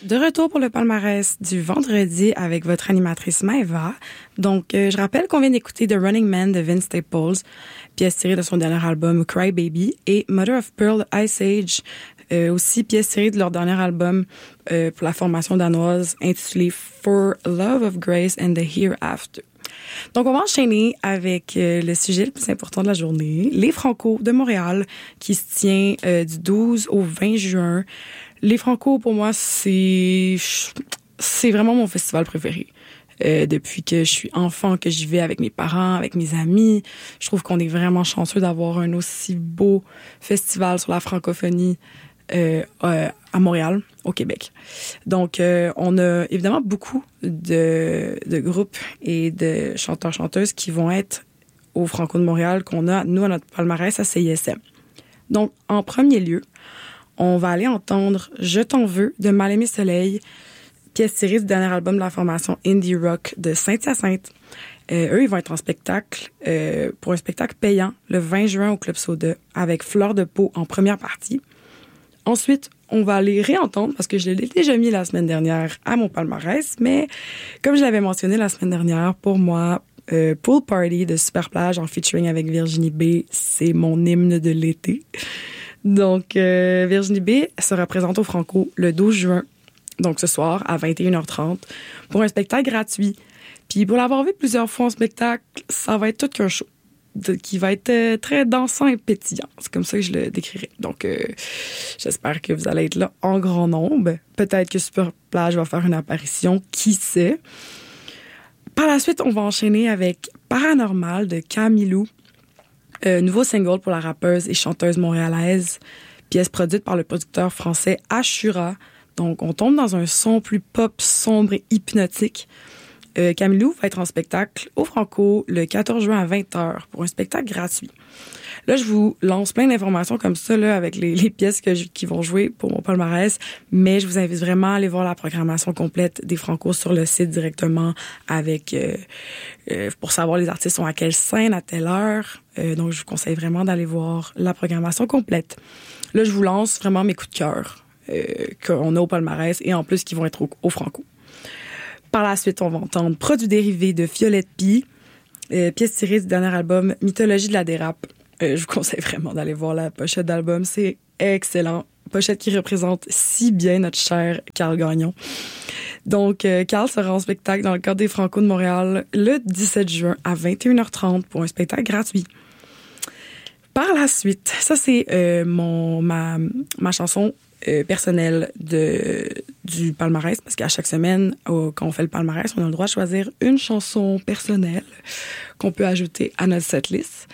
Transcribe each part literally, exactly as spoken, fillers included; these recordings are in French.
De retour pour le palmarès du vendredi avec votre animatrice Maëva. Donc, euh, je rappelle qu'on vient d'écouter The Running Man de Vince Staples, pièce tirée de son dernier album Cry Baby, et Mother of Pearl Ice Age, euh, aussi pièce tirée de leur dernier album euh, pour la formation danoise intitulé For Love of Grace and the Hereafter. Donc, on va enchaîner avec euh, le sujet le plus important de la journée, les Franco de Montréal, qui se tient euh, du douze au vingt juin. Les Franco, pour moi, c'est c'est vraiment mon festival préféré. Euh, depuis que je suis enfant, que j'y vais avec mes parents, avec mes amis, je trouve qu'on est vraiment chanceux d'avoir un aussi beau festival sur la francophonie euh, euh, à Montréal, au Québec. Donc, euh, on a évidemment beaucoup de, de groupes et de chanteurs-chanteuses qui vont être au Franco de Montréal, qu'on a, nous, à notre palmarès à C I S M. Donc, en premier lieu, on va aller entendre « Je t'en veux » de Mal-Aimé Soleil, pièce tirée du dernier album de la formation Indie Rock de Saint-Hyacinthe. Euh, eux, ils vont être en spectacle, euh, pour un spectacle payant, le vingt juin au Club Soda, avec Fleur de Peau en première partie. Ensuite, on va aller réentendre, parce que je l'ai déjà mis la semaine dernière à mon palmarès, mais comme je l'avais mentionné la semaine dernière, pour moi, euh, Pool Party de Superplage en featuring avec Virginie B, c'est mon hymne de l'été. Donc, euh, Virginie B sera présente au Franco le douze juin, donc ce soir, à vingt et une heures trente, pour un spectacle gratuit. Puis pour l'avoir vu plusieurs fois en spectacle, ça va être tout qu'un show, de, qui va être euh, très dansant et pétillant. C'est comme ça que je le décrirais. Donc, euh, j'espère que vous allez être là en grand nombre. Peut-être que Superplage va faire une apparition, qui sait. Par la suite, on va enchaîner avec Paranormal de Camilou. Euh, nouveau single pour la rappeuse et chanteuse montréalaise, pièce produite par le producteur français Ashura. Donc, on tombe dans un son plus pop, sombre et hypnotique. Euh, Camilou va être en spectacle au Franco le quatorze juin à vingt heures pour un spectacle gratuit. Là, je vous lance plein d'informations comme ça là, avec les, les pièces que je, qui vont jouer pour mon palmarès, mais je vous invite vraiment à aller voir la programmation complète des Franco sur le site directement avec euh, euh, pour savoir les artistes sont à quelle scène, à telle heure. Euh, donc, je vous conseille vraiment d'aller voir la programmation complète. Là, je vous lance vraiment mes coups de cœur euh, qu'on a au palmarès et en plus qui vont être au, au Franco. Par la suite, on va entendre Produits dérivés de Violette Pie, euh, pièce tirée du dernier album Mythologie de la dérape. Euh, je vous conseille vraiment d'aller voir la pochette d'album. C'est excellent. Pochette qui représente si bien notre cher Carl Gagnon. Donc, euh, Carl sera en spectacle dans le cadre des Franco de Montréal le dix-sept juin à vingt et une heures trente pour un spectacle gratuit. Par la suite, ça c'est euh, mon ma ma chanson euh, personnelle de du palmarès, parce qu'à chaque semaine, au, quand on fait le palmarès, on a le droit de choisir une chanson personnelle qu'on peut ajouter à notre setlist.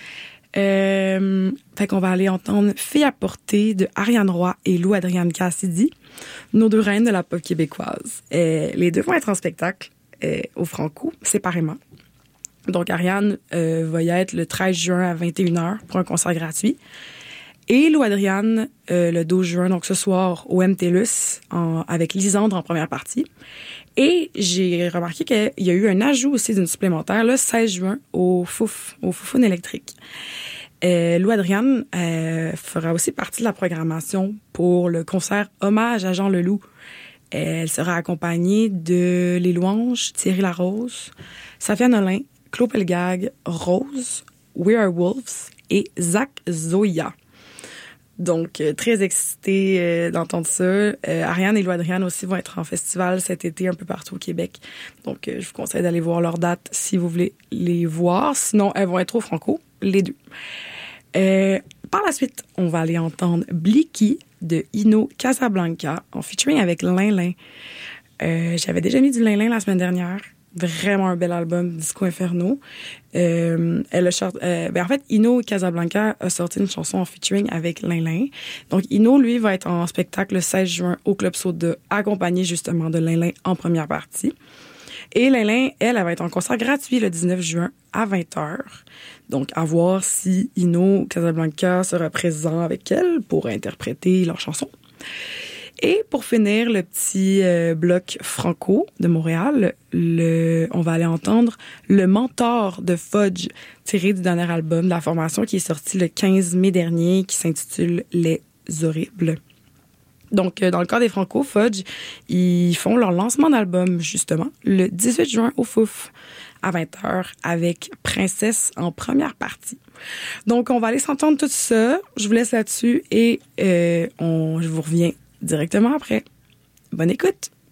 Euh, fait qu'on va aller entendre Fille à portée de Ariane Roy et Lou Adriane Cassidy, nos deux reines de la pop québécoise. Euh, les deux vont être en spectacle euh, au Franco, séparément. Donc, Ariane euh, va y être le treize juin à vingt et une heures pour un concert gratuit. Et Lou Adriane, euh, le douze juin, donc ce soir, au M T L U S, en, avec Lisandre en première partie. Et j'ai remarqué qu'il y a eu un ajout aussi d'une supplémentaire, le seize juin, au Fouf, au Foufoune électrique. Euh, Lou Adriane euh, fera aussi partie de la programmation pour le concert Hommage à Jean Leloup. Elle sera accompagnée de Les Louanges, Thierry Larose, Safia Nolin, Claude Pelgag, Rose, We Are Wolves et Zach Zoya. Donc, euh, très excitée euh, d'entendre ça. Euh, Ariane et Lou Adriane aussi vont être en festival cet été un peu partout au Québec. Donc, euh, je vous conseille d'aller voir leurs dates si vous voulez les voir. Sinon, elles vont être au Franco, les deux. Euh, par la suite, on va aller entendre Blicky de Ino Casablanca en featuring avec Lin Lin. Euh, j'avais déjà mis du Lin Lin la semaine dernière. Vraiment un bel album, Disco Inferno. Euh, elle a char- euh, ben en fait, Ino Casablanca a sorti une chanson en featuring avec Lin Lin. Donc, Ino, lui, va être en spectacle le seize juin au Club Soda, accompagné justement de Lin Lin en première partie. Et Lin Lin, elle, elle va être en concert gratuit le dix-neuf juin à vingt heures. Donc, à voir si Ino Casablanca sera présent avec elle pour interpréter leur chanson. Et pour finir, le petit euh, bloc franco de Montréal, le, on va aller entendre Le Mentor de Fudge, tiré du dernier album de la formation qui est sorti le quinze mai dernier, qui s'intitule Les Horribles. Donc, dans le cas des Franco, Fudge, ils font leur lancement d'album, justement, le dix-huit juin au Fouf, à vingt heures, avec Princesse en première partie. Donc, on va aller s'entendre tout ça. Je vous laisse là-dessus et euh, on, je vous reviens directement après. Bonne écoute!